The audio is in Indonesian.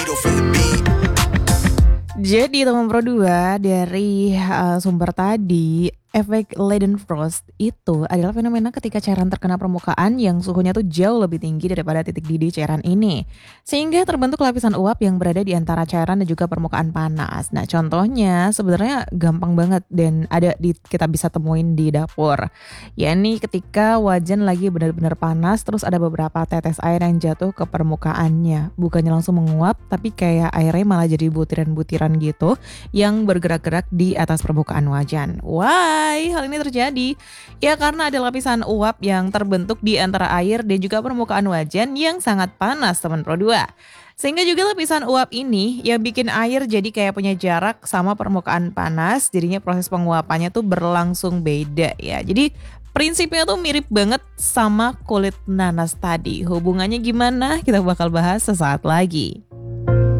Jadi teman Pro 2 dari sumber tadi, efek Leidenfrost itu adalah fenomena ketika cairan terkena permukaan yang suhunya tuh jauh lebih tinggi daripada titik didih cairan ini. Sehingga terbentuk lapisan uap yang berada di antara cairan dan juga permukaan panas. Nah, contohnya sebenarnya gampang banget dan kita bisa temuin di dapur. Yakni ketika wajan lagi benar-benar panas terus ada beberapa tetes air yang jatuh ke permukaannya. Bukannya langsung menguap, tapi kayak airnya malah jadi butiran-butiran gitu yang bergerak-gerak di atas permukaan wajan. Why hal ini terjadi? Ya karena ada lapisan uap yang terbentuk di antara air dan juga permukaan wajan yang sangat panas teman Pro 2. Sehingga juga lapisan uap ini yang bikin air jadi kayak punya jarak sama permukaan panas, jadinya proses penguapannya tuh berlangsung beda ya. Jadi prinsipnya tuh mirip banget sama kulit nanas tadi. Hubungannya gimana? Kita bakal bahas sesaat lagi.